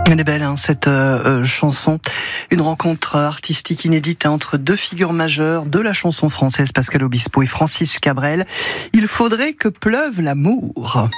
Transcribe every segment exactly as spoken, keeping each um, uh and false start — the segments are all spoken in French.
Elle est belle, hein, cette euh, chanson. Une rencontre artistique inédite entre deux figures majeures de la chanson française, Pascal Obispo et Francis Cabrel. Il faudrait que pleuve l'amour.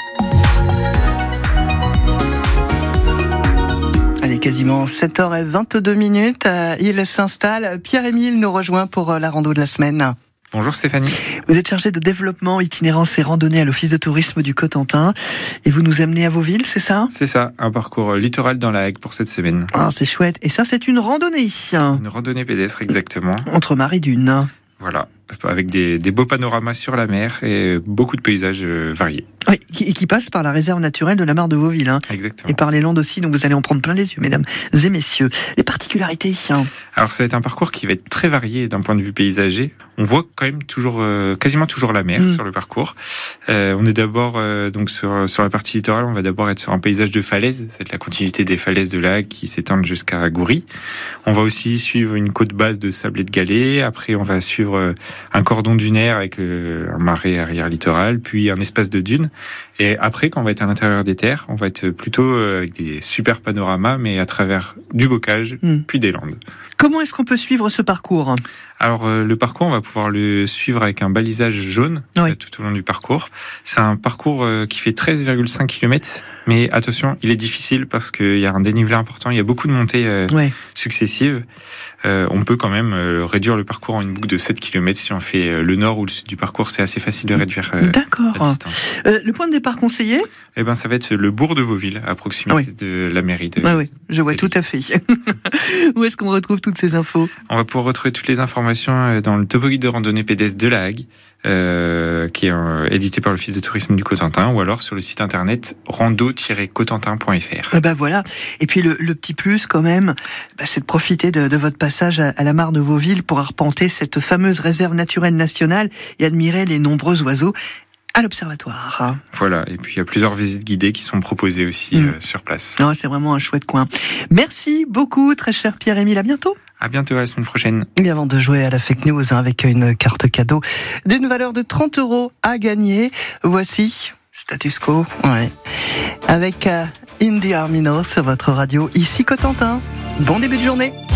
Allez, quasiment sept heures vingt-deux minutes. Il s'installe. Pierre-Émile nous rejoint pour la rando de la semaine. Bonjour Stéphanie. Vous êtes chargé de développement, itinérance et randonnée à l'Office de tourisme du Cotentin et vous nous amenez à vos villes, c'est ça ? C'est ça, un parcours littoral dans la Hague pour cette semaine. Ah, c'est chouette. Et ça, c'est une randonnée. Une randonnée pédestre, exactement. Entre Mar et Dune. Voilà, avec des, des beaux panoramas sur la mer et beaucoup de paysages variés. Oui, et qui passe par la réserve naturelle de la Mare de Vauville. Hein. Exactement. Et par les Landes aussi, donc vous allez en prendre plein les yeux, mesdames et messieurs. Les particularités ici. Hein. Alors ça va être un parcours qui va être très varié d'un point de vue paysager. On voit quand même toujours, euh, quasiment toujours la mer mmh. sur le parcours. Euh, on est d'abord euh, donc sur sur la partie littorale, on va d'abord être sur un paysage de falaises, c'est la continuité des falaises de la Hague qui s'étendent jusqu'à Goury. On va aussi suivre une côte basse de sable et de galets. Après, on va suivre un cordon dunaire avec euh, un marais arrière littoral, puis un espace de dunes. Et après, quand on va être à l'intérieur des terres, on va être plutôt avec des super panoramas, mais à travers du bocage, mmh. puis des landes. Comment est-ce qu'on peut suivre ce parcours ? Alors, euh, le parcours, on va pouvoir le suivre avec un balisage jaune oui. euh, tout au long du parcours. C'est un parcours euh, qui fait treize virgule cinq kilomètres, mais attention, il est difficile parce qu'il y a un dénivelé important, il y a beaucoup de montées euh, oui. successives. Euh, on peut quand même euh, réduire le parcours en une boucle de sept kilomètres si on fait euh, le nord ou le sud du parcours. C'est assez facile de réduire euh, D'accord. la distance. Euh, le point de départ conseillé ? Eh ben, ça va être le bourg de Vauville, à proximité oui. de la mairie. De, oui, oui, je vois tout à fait. Où est-ce qu'on retrouve toutes ces infos ? On va pouvoir retrouver toutes les informations dans le topo guide de randonnée pédestre de la Hague, euh, qui est euh, édité par l'Office de tourisme du Cotentin, ou alors sur le site internet rando tiret cotentin point f r. Eh ben voilà. Et puis le, le petit plus quand même, bah, c'est de profiter de, de votre passage à, à la Mare de Vauville pour arpenter cette fameuse réserve naturelle nationale et admirer les nombreux oiseaux à l'observatoire. Voilà, et puis il y a plusieurs visites guidées qui sont proposées aussi mmh. euh, sur place. Non, c'est vraiment un chouette coin. Merci beaucoup, très cher Pierre-Émile, à bientôt. À bientôt, à la semaine prochaine. Et avant de jouer à la fake news hein, avec une carte cadeau d'une valeur de trente euros à gagner, voici Status Quo, ouais. avec euh, Indy Armino sur votre radio, ici Cotentin. Bon début de journée.